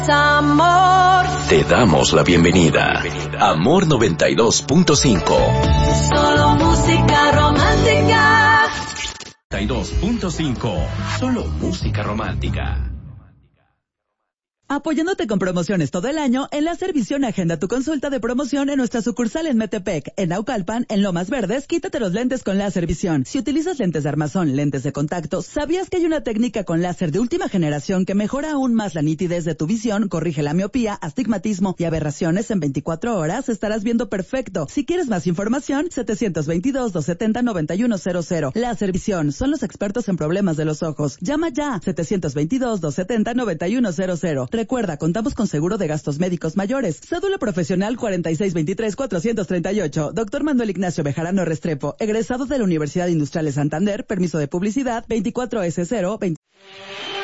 Amor. Te damos la bienvenida. Amor 92.5. Solo música romántica. 92.5. Solo música romántica. Apoyándote con promociones todo el año, en Láser Visión agenda tu consulta de promoción en nuestra sucursal en Metepec, en Naucalpan, en Lomas Verdes. Quítate los lentes con Láser Visión. Si utilizas lentes de armazón, lentes de contacto, ¿sabías que hay una técnica con láser de última generación que mejora aún más la nitidez de tu visión, corrige la miopía, astigmatismo y aberraciones en 24 horas? Estarás viendo perfecto. Si quieres más información, 722-270-9100. Láser Visión, son los expertos en problemas de los ojos. Llama ya, 722-270-9100. Recuerda, contamos con seguro de gastos médicos mayores. Cédula profesional 4623-438. Dr. Manuel Ignacio Bejarano Restrepo, egresado de la Universidad Industrial de Santander, permiso de publicidad 24S0